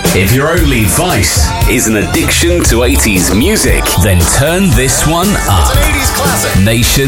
If your only vice is an addiction to 80s music, then turn this one up. It's an 80s classic. Nation